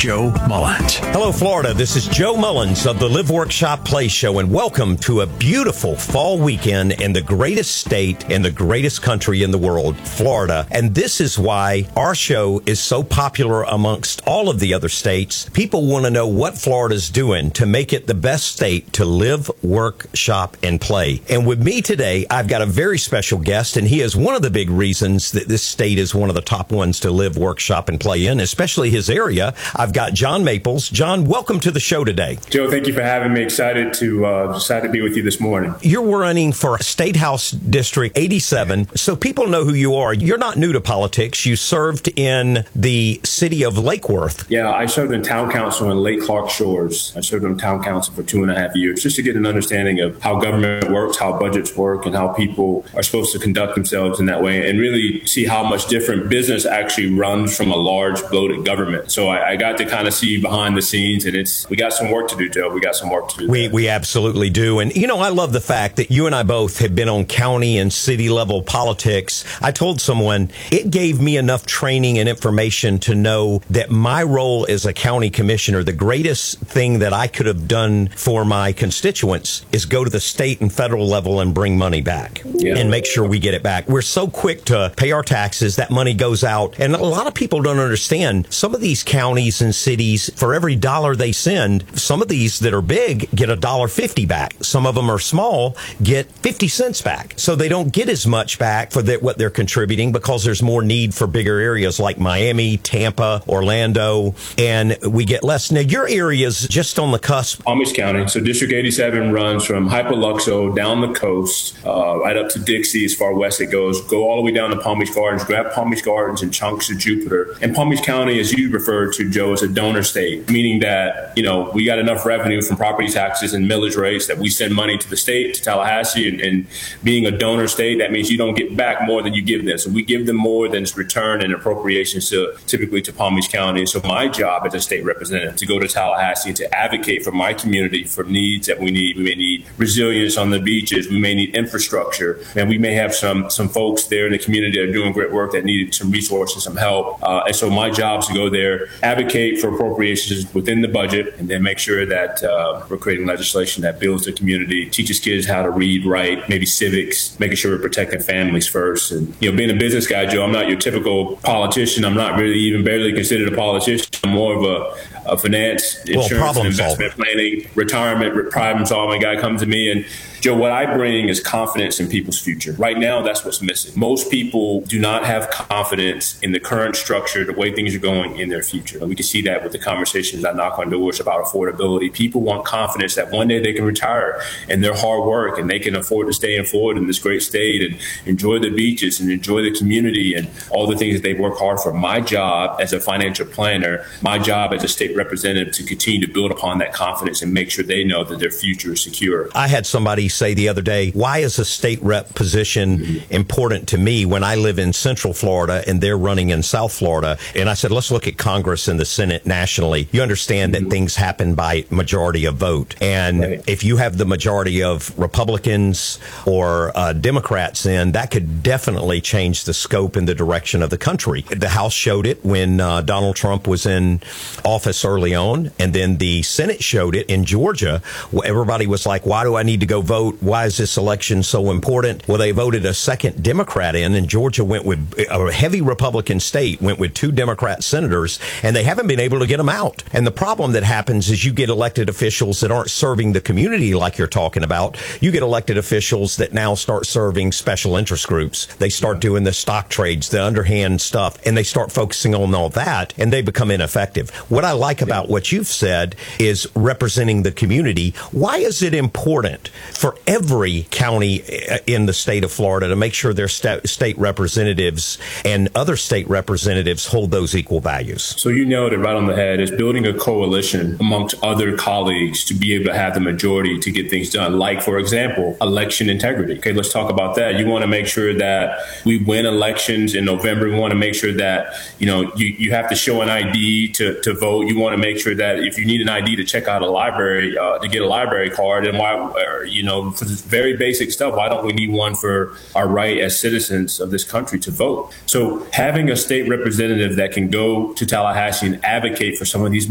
Joe Mullins. Hello, Florida. This is Joe Mullins of the Live Work Shop Play Show, and welcome to a beautiful fall weekend in the greatest state in the greatest country in the world, Florida. And this is why our show is so popular amongst all of the other states. People want to know what Florida's doing to make it the best state to live, work, shop, and play. And with me today, I've got a very special guest, and he is one of the big reasons that this state is one of the top ones to live, work, shop, and play in, especially his area. I've got John Maples. John, welcome to the show today. Joe, thank you for having me. Excited to be with you this morning. You're running for State House District 87, so people know who you are. You're not new to politics. You served in the city of Lake Worth. Yeah, I served in town council in Lake Clark Shores. I served in town council for 2.5 years, just to get an understanding of how government works, how budgets work, and how people are supposed to conduct themselves in that way, and really see how much different business actually runs from a large, bloated government. So I got to kind of see behind the scenes, and we got some work to do, Joe. We got some work to do. We absolutely do. And, you know, I love the fact that you and I both have been on county and city level politics. I told someone it gave me enough training and information to know that my role as a county commissioner, the greatest thing that I could have done for my constituents is go to the state and federal level and bring money back and make sure we get it back. We're so quick to pay our taxes. That money goes out. And a lot of people don't understand some of these counties and cities, for every dollar they send, some of these that are big get $1.50 back. Some of them are small, get 50 cents back. So they don't get as much back for what they're contributing because there's more need for bigger areas like Miami, Tampa, Orlando, and we get less. Now, your area is just on the cusp. Palm Beach County. So District 87 runs from Hypoluxo down the coast, right up to Dixie as far west it goes, go all the way down to Palm Beach Gardens, grab Palm Beach Gardens and chunks of Jupiter. And Palm Beach County, as you referred to, Joe, is a donor state, meaning that, you know, we got enough revenue from property taxes and millage rates that we send money to the state, to Tallahassee, and being a donor state, that means you don't get back more than you give them. So we give them more than return and appropriations typically to Palm Beach County. So my job as a state representative to go to Tallahassee and to advocate for my community for needs that we need. We may need resilience on the beaches. We may need infrastructure. And we may have some folks there in the community that are doing great work that need some resources, some help. And so my job is to go there, advocate for appropriations within the budget, and then make sure that we're creating legislation that builds the community, teaches kids how to read, write, maybe civics, making sure we're protecting families first. And, you know, being a business guy, Joe, I'm not your typical politician. I'm not really even barely considered a politician. I'm more of a finance, insurance, and investment planning, retirement, problem solving guy comes to me. And Joe, what I bring is confidence in people's future. Right now, that's what's missing. Most people do not have confidence in the current structure, the way things are going in their future. And we can see that with the conversations I knock on doors about affordability. People want confidence that one day they can retire and their hard work and they can afford to stay in Florida in this great state and enjoy the beaches and enjoy the community and all the things that they work hard for. My job as a financial planner, my job as a state representative to continue to build upon that confidence and make sure they know that their future is secure. I had somebody say the other day, why is a state rep position important to me when I live in Central Florida and they're running in South Florida? And I said, let's look at Congress and the Senate nationally. You understand that things happen by majority of vote. And if you have the majority of Republicans or Democrats in, that could definitely change the scope and the direction of the country. The House showed it when Donald Trump was in office early on. And then the Senate showed it in Georgia. Everybody was like, why do I need to go vote? Why is this election so important? Well, they voted a second Democrat in, and Georgia went with a heavy Republican state, went with 2 Democrat senators, and they haven't been able to get them out. And the problem that happens is you get elected officials that aren't serving the community like you're talking about. You get elected officials that now start serving special interest groups. They start doing the stock trades, the underhand stuff, and they start focusing on all that, and they become ineffective. What I like about what you've said is representing the community. Why is it important for every county in the state of Florida to make sure their state representatives and other state representatives hold those equal values? So you nailed it right on the head. It's building a coalition amongst other colleagues to be able to have the majority to get things done. Like, for example, election integrity. Okay, let's talk about that. You want to make sure that we win elections in November. We want to make sure that, you know, you have to show an ID to vote. You want to make sure that if you need an ID to check out a library, to get a library card, and why, you know, for this very basic stuff, why don't we need one for our right as citizens of this country to vote? So having a state representative that can go to Tallahassee and advocate for some of these